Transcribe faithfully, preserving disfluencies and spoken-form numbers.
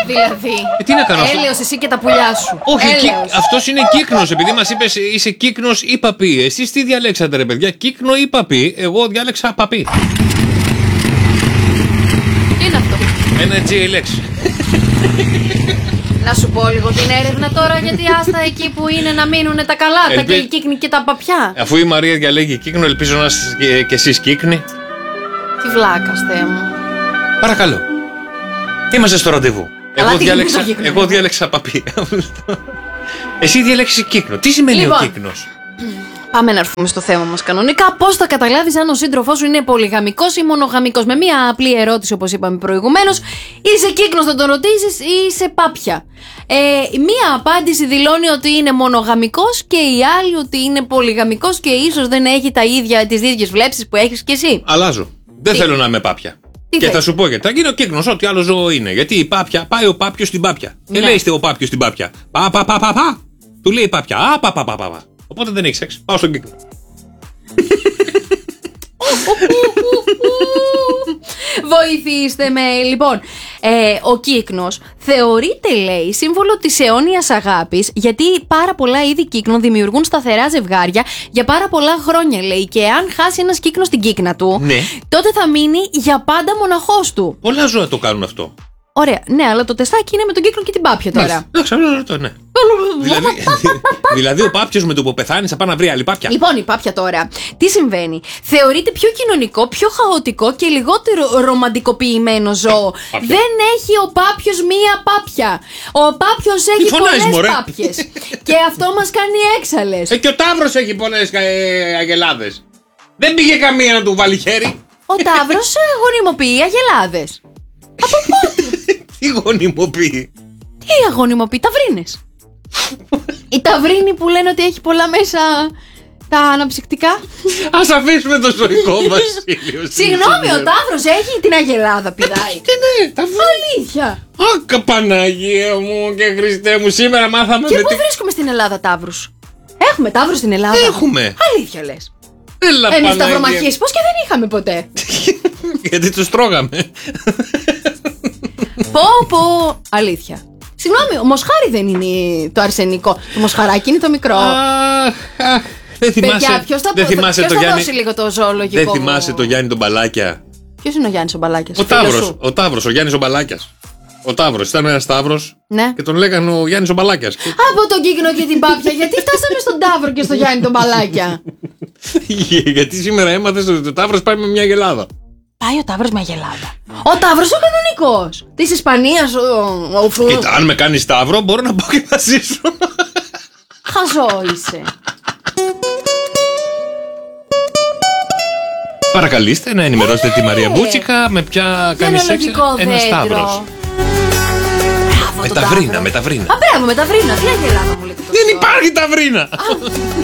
Δηλαδή. Ε, τι να κάνω αυτό. Έλεος εσύ και τα πουλιά σου. Όχι, Έλεος. αυτός είναι κύκνος. Επειδή μας είπες είσαι κύκνος ή παπί. Εσείς τι διαλέξατε, ρε παιδιά, κύκνο ή παπί? Εγώ διάλεξα παπί. Τι είναι αυτό? Ένα τζι ελ εξ. Να σου πω λίγο την έρευνα τώρα, γιατί άστα εκεί που είναι να μείνουν τα καλά, Ελπι... τα και οι κύκνοι και τα παπιά. Αφού η Μαρία διαλέγει κύκνο, ελπίζω να είστε και, και εσείς κύκνοι. Τι βλάκας, Θεέ μου. Παρακαλώ. Είμαστε στο ραντεβού. Καλά, Εγώ τι διάλεξα, κύκνο. εγώ διάλεξα παπί. Εσύ διαλέξεις κύκνο. Τι σημαίνει Λοιπόν, ο κύκνος? Πάμε να έρθουμε στο θέμα μας κανονικά. Πώς θα καταλάβεις αν ο σύντροφός σου είναι πολυγαμικός ή μονογαμικός? Με μία απλή ερώτηση, όπως είπαμε προηγουμένως. Είσαι κύκνος, θα τον ρωτήσεις, ή είσαι πάπια? Ε, μία απάντηση δηλώνει ότι είναι μονογαμικός και η άλλη ότι είναι πολυγαμικός και ίσως δεν έχει τα ίδια, τις ίδιες βλέψεις που έχεις κι εσύ. Αλλάζω. Δεν Τι? θέλω να είμαι πάπια. Τι και θες? θα σου πω γιατί. Θα γίνω κύκνος, ό,τι άλλο ζώο είναι. Γιατί η πάπια πάει ο πάπιος στην πάπια. Ναι. Και λέει είστε ο πάπιος στην πάπια. Πα, πα, πα, πα, πα. Του λέει η πάπια. Α, πα, πα, πα, πα. Οπότε δεν έχει σεξ. Πάω στον κύκνο. Βοηθήστε με. Λοιπόν, ε, ο κύκνος θεωρείται, λέει, σύμβολο της αιώνιας αγάπης, γιατί πάρα πολλά είδη κύκνων δημιουργούν σταθερά ζευγάρια για πάρα πολλά χρόνια, λέει. Και αν χάσει ένας κύκνος την κύκνα του, Ναι. τότε θα μείνει για πάντα μοναχός του. Πολλά ζώα το κάνουν αυτό. Ωραία, ναι, αλλά το τεστάκι είναι με τον κύκνο και την πάπια τώρα. Εντάξει, ρωτώ, ναι. δηλαδή, δηλαδή ο πάπιος με το που πεθάνει θα πάει να βρει άλλη πάπια. Λοιπόν, η πάπια τώρα, τι συμβαίνει? Θεωρείται πιο κοινωνικό, πιο χαοτικό και λιγότερο ρομαντικοποιημένο ζώο. Πάπια. Δεν έχει ο πάπιος μία πάπια. Ο πάπιος έχει φωνάζεις, μωρέ? πολλές πάπιες. Και αυτό μας κάνει έξαλλες. Ε, και ο Ταύρος έχει πολλές ε, αγελάδες. Δεν πήγε καμία να του βάλει χέρι. Ο Ταύρος ε, γονιμοποιεί αγελάδες. Από πότε? Τι γονιμοποιεί? Τι αγωνιμοποιεί? Ταυρίνες. Η ταυρίνη που λένε ότι έχει πολλά μέσα τα αναψυκτικά. Ας αφήσουμε το ζωικό βασίλειο. Συγγνώμη, ο Ταύρος έχει την αγελάδα, πηδάει. Και ναι, τα βρω. Αλήθεια. Άκα Παναγία μου και Χριστέ μου, σήμερα μάθαμε Και με πού τι... βρίσκουμε στην Ελλάδα ταύρους? Έχουμε ταύρους στην Ελλάδα? Έχουμε. Αλήθεια λες? Έλα Εμείς Παναγία. ταυρομαχίες πώς και δεν είχαμε ποτέ? Γιατί τους τρώγαμε. Πω πω. Αλήθεια. Συγγνώμη, ο μοσχάρι δεν είναι το αρσενικό. Το μοσχαράκι είναι το μικρό. Αχ, αχ, δεν θυμάσαι, Παιδιά, ποιος θα, δεν θυμάσαι ποιος το θα Γιάννη. δώσει λίγο το ζωολογικό? Δεν θυμάσαι το Γιάννη τον Μπαλάκια. Ποιος είναι ο Γιάννης ο Μπαλάκιας? Ο φίλος Ταύρος, σου? ο Ταύρος, ο Γιάννης ο Μπαλάκιας. Ο Ταύρος, ήταν ένας Ταύρος Ναι. και τον λέγανε ο Γιάννης ο Μπαλάκιας. Από τον κύκνο και την πάπια, γιατί φτάσαμε στον Ταύρο και στο Γιάννη τον Μπαλάκια? Γιατί σήμερα έμαθες ότι ο Ταύρος πάει με μια γελάδα. Πάει ο Ταύρος με αγελάδα. Ο Ταύρος ο κανονικός της Ισπανίας, ο, ο, Κοίτα, αν με κάνεις Ταύρο, μπορώ να πάω και μαζί σου. χαζό είσαι. Παρακαλείστε να ενημερώσετε τη Μαρία Μπούτσικα με ποια κάνει σεξ Γενεολογικό ένας δέντρο. Ταύρος. Μπράβο, Με το τα βρίνα, Ταύρο. με τα βρίνα. Α, μπράβο, με τα βρίνα. Τι αγελάδα μου λέτε? Δεν υπάρχει τα βρίνα.